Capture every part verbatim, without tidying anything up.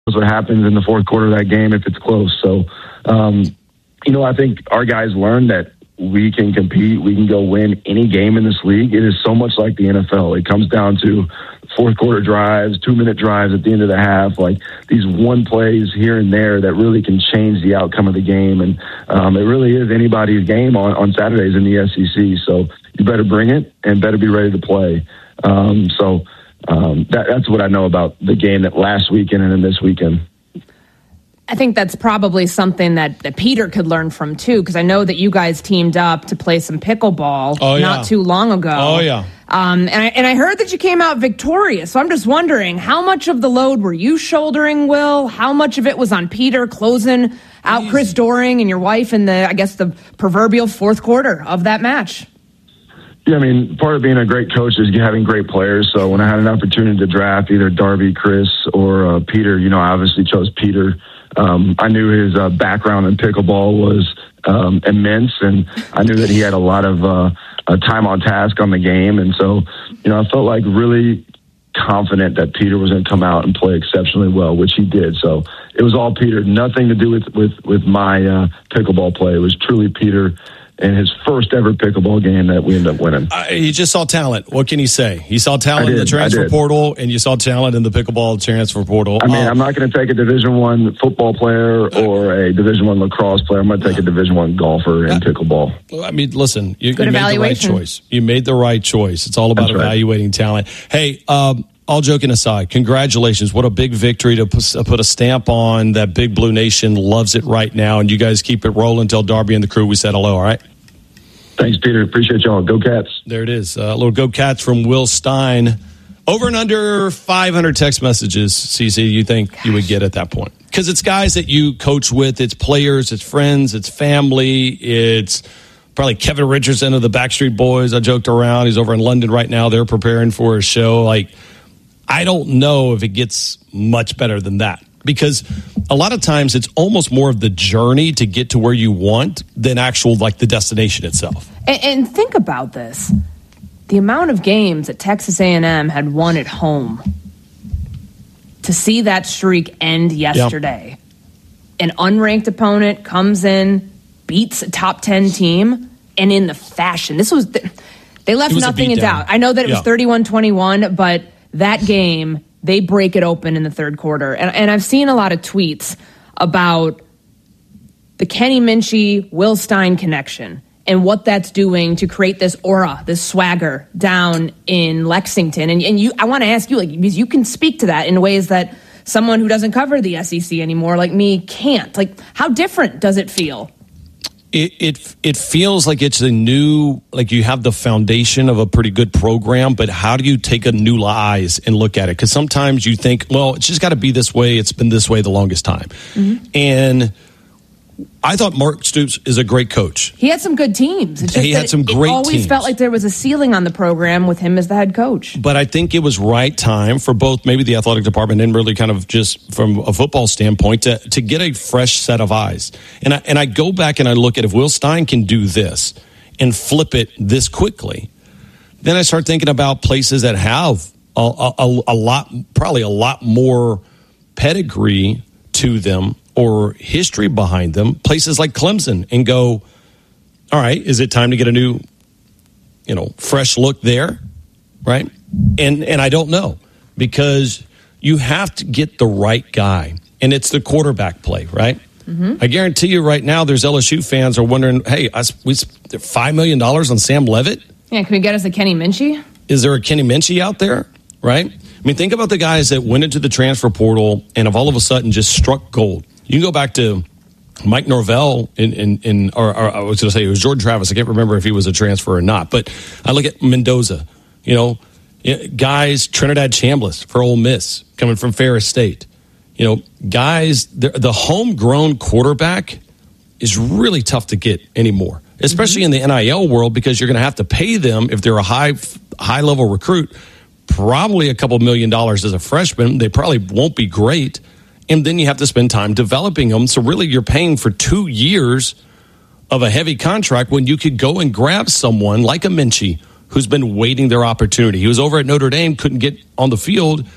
what happens in the fourth quarter of that game if it's close. So, um, you know, I think our guys learned that we can compete. We can go win any game in this league. It is so much like the N F L. It comes down to fourth quarter drives, two minute drives at the end of the half, like these one plays here and there that really can change the outcome of the game. And um, it really is anybody's game on, on Saturdays in the S E C. So you better bring it and better be ready to play. Um, so um, that, that's what I know about the game that last weekend and then this weekend. I think that's probably something that, that Peter could learn from, too, because I know that you guys teamed up to play some pickleball oh, yeah. not too long ago. Oh, yeah. Um, and, I, and I heard that you came out victorious. So I'm just wondering, how much of the load were you shouldering, Will? How much of it was on Peter closing out Jeez. Chris Doering and your wife in the, I guess, the proverbial fourth quarter of that match? Yeah, I mean, part of being a great coach is having great players. So when I had an opportunity to draft either Darby, Chris, or uh, Peter, you know, I obviously chose Peter. Um, I knew his uh, background in pickleball was um, immense, and I knew that he had a lot of uh, uh, time on task on the game. And so, you know, I felt like really confident that Peter was going to come out and play exceptionally well, which he did. So it was all Peter, nothing to do with, with, with my uh, pickleball play. It was truly Peter and his first ever pickleball game that we ended up winning. Uh, you just saw talent. What can you say? He saw talent did, in the transfer portal, and you saw talent in the pickleball transfer portal. I mean, um, I'm not going to take a Division One football player or a Division One lacrosse player. I'm going to take a Division One golfer in uh, pickleball. I mean, listen, you, Good you made the right choice. You made the right choice. It's all about That's evaluating right. talent. Hey, um, all joking aside, congratulations. What a big victory to put a stamp on. That Big Blue Nation loves it right now, and you guys keep it rolling. Tell Darby and the crew we said hello, all right? Thanks, Peter. Appreciate y'all. Go Cats. There it is. Uh, a little Go Cats from Will Stein. Over and under five hundred text messages, Cece, you think Gosh. you would get at that point? Because it's guys that you coach with. It's players. It's friends. It's family. It's probably Kevin Richardson of the Backstreet Boys. I joked around. He's over in London right now. They're preparing for a show. Like, I don't know if it gets much better than that. Because a lot of times it's almost more of the journey to get to where you want than actual, like, the destination itself. And, and think about this. The amount of games that Texas A and M had won at home. To see that streak end yesterday. Yep. An unranked opponent comes in, beats a top ten team, and in the fashion. This was, they left was nothing in doubt. I know that it yeah. was thirty-one twenty-one, but that game, they break it open in the third quarter. And, and I've seen a lot of tweets about the Kenny Minchey, Will Stein connection and what that's doing to create this aura, this swagger down in Lexington. And, and you, I want to ask you, like, because you can speak to that in ways that someone who doesn't cover the S E C anymore, like me, can't. Like, how different does it feel? It, it it feels like it's a new, like you have the foundation of a pretty good program, but how do you take a new eyes and look at it? Because sometimes you think, well, it's just got to be this way. It's been this way the longest time. Mm-hmm. And I thought Mark Stoops is a great coach. He had some good teams. It's just he had some great teams. It always teams. felt like there was a ceiling on the program with him as the head coach. But I think it was right time for both maybe the athletic department and really kind of just from a football standpoint to, to get a fresh set of eyes. And I, and I go back and I look at if Will Stein can do this and flip it this quickly, then I start thinking about places that have a, a, a lot, probably a lot more pedigree to them or history behind them, places like Clemson, and go, all right, is it time to get a new, you know, fresh look there, right? And and I don't know, because you have to get the right guy, and it's the quarterback play, right? Mm-hmm. I guarantee you right now there's L S U fans are wondering, hey, I, we spent five million dollars on Sam Levitt? Yeah, can we get us a Kenny Minchey? Is there a Kenny Minchey out there, right? I mean, think about the guys that went into the transfer portal and have all of a sudden just struck gold. You can go back to Mike Norvell in, in, in or, or I was going to say it was Jordan Travis. I can't remember if he was a transfer or not. But I look at Mendoza, you know, guys, Trinidad Chambliss for Ole Miss coming from Ferris State. You know, guys, the, the homegrown quarterback is really tough to get anymore, especially mm-hmm. in the N I L world, because you're going to have to pay them if they're a high high level recruit, probably a couple million dollars as a freshman. They probably won't be great. And then you have to spend time developing them. So really you're paying for two years of a heavy contract when you could go and grab someone like a Minchey who's been waiting their opportunity. He was over at Notre Dame, couldn't get on the field,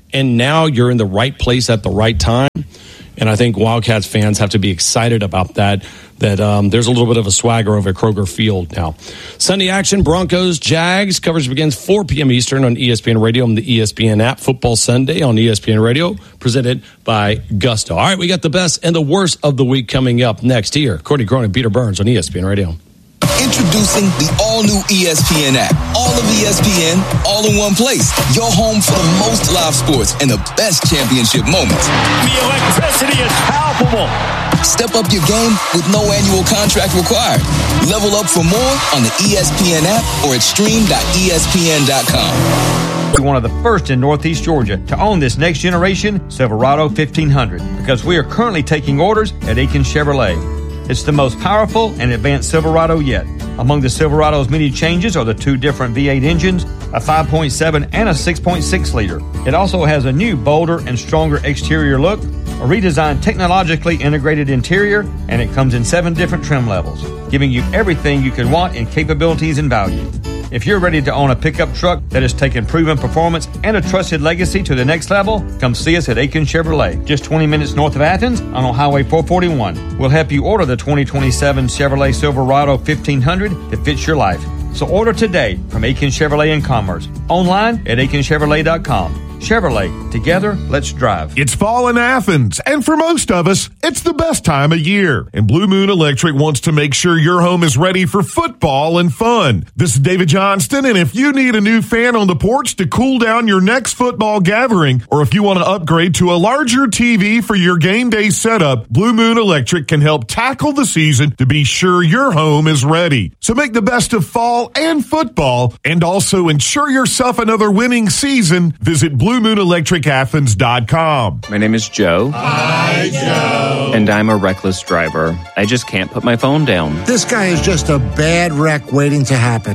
and now you're in the right place at the right time. And I think Wildcats fans have to be excited about that, that um, there's a little bit of a swagger over at Kroger Field now. Sunday action, Broncos, Jags. Coverage begins four p.m. Eastern on E S P N Radio and the E S P N app. Football Sunday on E S P N Radio, presented by Gusto. All right, we got the best and the worst of the week coming up next here. Courtney Cronin, Peter Burns on E S P N Radio. Introducing the all-new E S P N app. All of E S P N, all in one place. Your home for the most live sports and the best championship moments. The electricity is palpable. Step up your game with no annual contract required. Level up for more on the E S P N app or at stream dot E S P N dot com. We're one of the first in Northeast Georgia to own this next generation Silverado fifteen hundred because we are currently taking orders at Aiken Chevrolet. It's the most powerful and advanced Silverado yet. Among the Silverado's many changes are the two different V eight engines, a five point seven and a six point six liter. It also has a new, bolder and stronger exterior look, a redesigned technologically integrated interior, and it comes in seven different trim levels, giving you everything you could want in capabilities and value. If you're ready to own a pickup truck that has taken proven performance and a trusted legacy to the next level, come see us at Aiken Chevrolet, just twenty minutes north of Athens on Highway four forty-one. We'll help you order the twenty twenty-seven Chevrolet Silverado fifteen hundred that fits your life. So order today from Aiken Chevrolet in Commerce, online at aiken chevrolet dot com. Chevrolet, together, let's drive. It's fall in Athens, and for most of us, it's the best time of year. And Blue Moon Electric wants to make sure your home is ready for football and fun. This is David Johnston, and if you need a new fan on the porch to cool down your next football gathering, or if you want to upgrade to a larger T V for your game day setup, Blue Moon Electric can help tackle the season to be sure your home is ready. So make the best of fall and football, and also ensure yourself another winning season. Visit Blue Blue Moon Electric Athens dot com. My name is Joe. Hi, Joe. And I'm a reckless driver. I just can't put my phone down. This guy is just a bad wreck waiting to happen.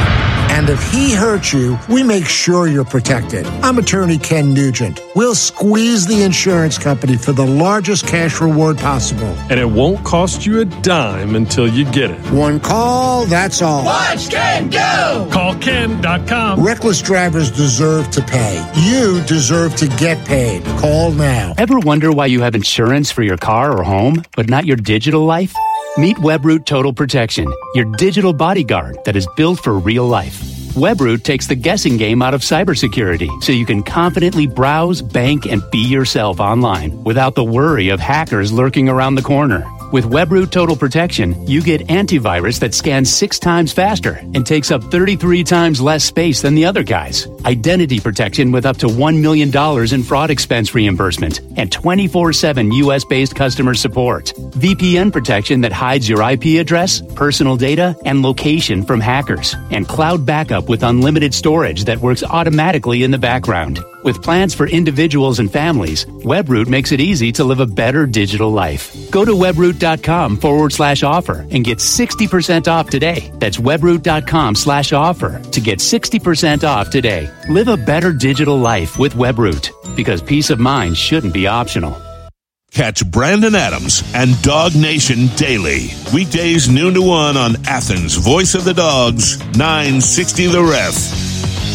And if he hurts you, we make sure you're protected. I'm attorney Ken Nugent. We'll squeeze the insurance company for the largest cash reward possible. And it won't cost you a dime until you get it. One call, that's all. Watch Ken go! Call Ken dot com. Reckless drivers deserve to pay. You deserve to get paid. Call now. Ever wonder why you have insurance for your car or home, but not your digital life? Meet WebRoot Total Protection, your digital bodyguard that is built for real life. WebRoot takes the guessing game out of cybersecurity so you can confidently browse, bank, and be yourself online without the worry of hackers lurking around the corner. With WebRoot Total Protection, you get antivirus that scans six times faster and takes up thirty-three times less space than the other guys. Identity protection with up to one million dollars in fraud expense reimbursement and twenty-four seven U S-based customer support. V P N protection that hides your I P address, personal data, and location from hackers. And cloud backup with unlimited storage that works automatically in the background. With plans for individuals and families, WebRoot makes it easy to live a better digital life. Go to webroot.com forward slash offer and get sixty percent off today. That's webroot.com slash offer to get sixty percent off today. Live a better digital life with WebRoot, because peace of mind shouldn't be optional. Catch Brandon Adams and Dog Nation daily. Weekdays noon to one on Athens' Voice of the Dogs, nine sixty The Ref.